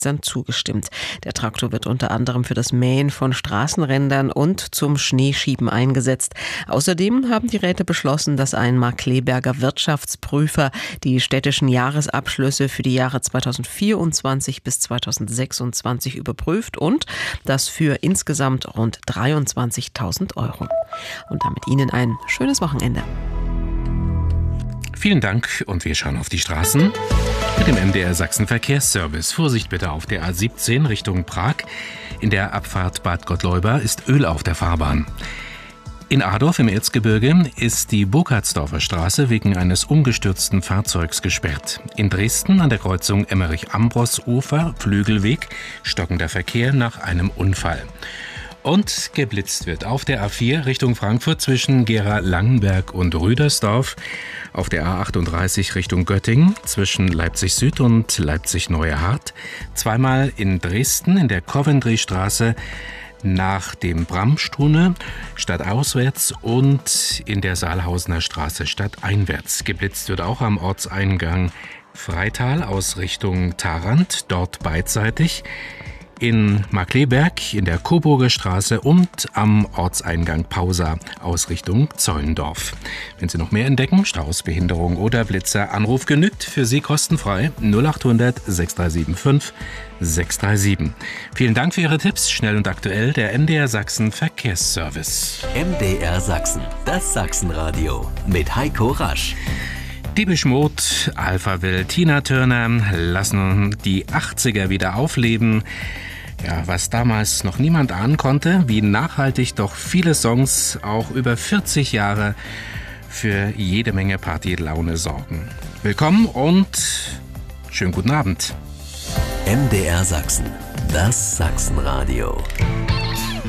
zugestimmt. Der Traktor wird unter anderem für das Mähen von Straßenrändern und zum Schneeschieben eingesetzt. Außerdem haben die Räte beschlossen, dass ein Markkleeberger Wirtschaftsprüfer die städtischen Jahresabschlüsse für die Jahre 2024 bis 2026 überprüft und das für insgesamt rund 23.000 Euro. Und damit Ihnen ein schönes Wochenende. Vielen Dank und wir schauen auf die Straßen mit dem MDR Sachsen Verkehrsservice. Vorsicht bitte auf der A17 Richtung Prag. In der Abfahrt Bad Gottleuba ist Öl auf der Fahrbahn. In Adorf im Erzgebirge ist die Burkhardsdorfer Straße wegen eines umgestürzten Fahrzeugs gesperrt. In Dresden an der Kreuzung Emmerich-Ambros-Ufer, Flügelweg, stockender Verkehr nach einem Unfall. Und geblitzt wird auf der A4 Richtung Frankfurt zwischen Gera-Langenberg und Rüdersdorf, auf der A38 Richtung Göttingen zwischen Leipzig Süd und Leipzig Neue Hart, zweimal in Dresden in der Coventry-Straße nach dem Bramstune stadtauswärts und in der Saalhausener Straße stadteinwärts. Geblitzt wird auch am Ortseingang Freital aus Richtung Tharandt, dort beidseitig. In Markkleeberg in der Coburger Straße und am Ortseingang Pausa aus Richtung Zeulendorf. Wenn Sie noch mehr entdecken, Staus, Behinderung oder Blitzer, Anruf genügt für Sie kostenfrei 0800 6375 637. Vielen Dank für Ihre Tipps. Schnell und aktuell der MDR Sachsen Verkehrsservice. MDR Sachsen, das Sachsenradio mit Heiko Rasch. Depeche Mode, Alphaville, Tina Turner lassen die 80er wieder aufleben. Ja, was damals noch niemand ahnen konnte, wie nachhaltig doch viele Songs auch über 40 Jahre für jede Menge Partylaune sorgen. Willkommen und schönen guten Abend. MDR Sachsen, das Sachsenradio.